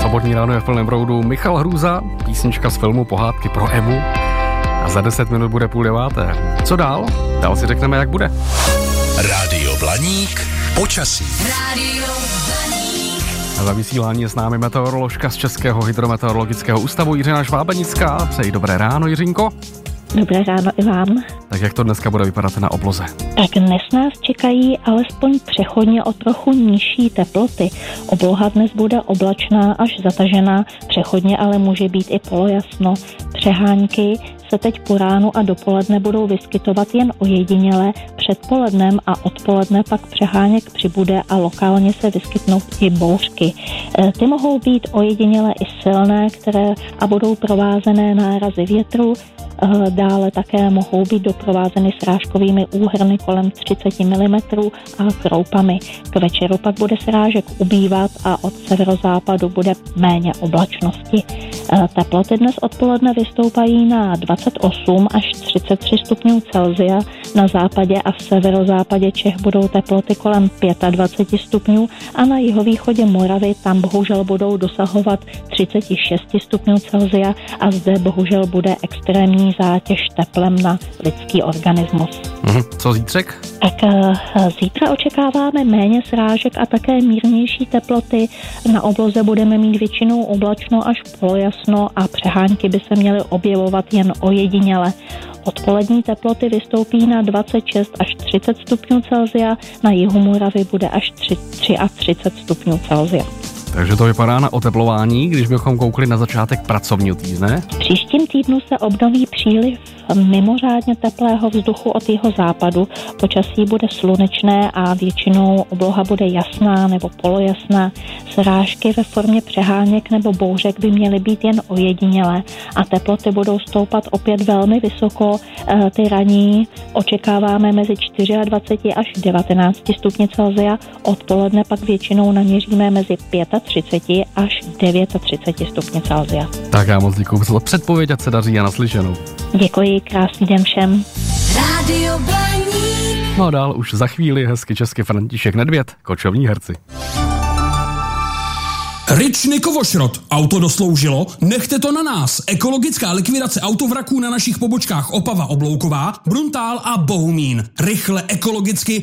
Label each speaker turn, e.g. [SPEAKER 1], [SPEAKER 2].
[SPEAKER 1] Sobotní ráno je v plném proudu Michal Hrůza, písnička z filmu Pohádky pro Emu. A za 10 minut bude 8:30. Co dál? Dál si řekneme, jak bude.
[SPEAKER 2] Rádio Blaník, počasí.
[SPEAKER 3] Rádio Blaník.
[SPEAKER 1] A za vysílání je s námi meteoroložka z Českého hydrometeorologického ústavu Jiřina Švábenická. Přeji dobré ráno, Jiřinko.
[SPEAKER 4] Dobré ráno i vám.
[SPEAKER 1] Tak jak to dneska bude vypadat na obloze?
[SPEAKER 4] Tak dnes nás čekají alespoň přechodně o trochu nižší teploty. Obloha dnes bude oblačná až zatažená, přechodně ale může být i polojasno. Přehánky se teď po ránu a dopoledne budou vyskytovat jen ojediněle, předpolednem a odpoledne pak přeháněk přibude a lokálně se vyskytnou i bouřky. Ty mohou být ojediněle i silné, které a budou provázené nárazy větru. Dále také mohou být doprovázeny srážkovými úhrny kolem 30 mm a kroupami. K večeru pak bude srážek ubývat a od severozápadu bude méně oblačnosti. Teploty dnes odpoledne vystoupají na 28 až 33 stupňů Celsia. Na západě a v severozápadě Čech budou teploty kolem 25 stupňů a na jihovýchodě Moravy tam bohužel budou dosahovat 36 stupňů Celsia a zde bohužel bude extrémní zátěž teplem na lidský organismus.
[SPEAKER 1] Co zítřek?
[SPEAKER 4] Tak zítra očekáváme méně srážek a také mírnější teploty. Na obloze budeme mít většinou oblačno až polojasno a přehánky by se měly objevovat jen ojediněle. Odpolední teploty vystoupí na 26 až 30 stupňů Celsia, na jihu Moravy bude až 33 stupňů Celsia.
[SPEAKER 1] Takže to vypadá na oteplování, když bychom koukli na začátek pracovního týdne.
[SPEAKER 4] V příštím týdnu se obnoví příliv mimořádně teplého vzduchu od jeho západu. Počasí bude slunečné a většinou obloha bude jasná nebo polojasná. Srážky ve formě přeháněk nebo bouřek by měly být jen ojedinělé a teploty budou stoupat opět velmi vysoko. Ty ranní očekáváme mezi 24 až 19 stupně Celsia. Odpoledne pak většinou naměříme mezi 35 až 39 stupně Celsia.
[SPEAKER 1] Tak já moc děkuju za předpověď, ať se daří a naslyšenou.
[SPEAKER 4] Děkuji, krásný den všem.
[SPEAKER 3] Rádio Blaník.
[SPEAKER 1] No a dál už za chvíli hezky česky František Nedvěd, Kočovní herci.
[SPEAKER 5] Ryčny Kovošrot. Auto dosloužilo? Nechte to na nás. Ekologická likvidace autovraků na našich pobočkách Opava Oblouková, Bruntál a Bohumín. Rychle, ekologicky,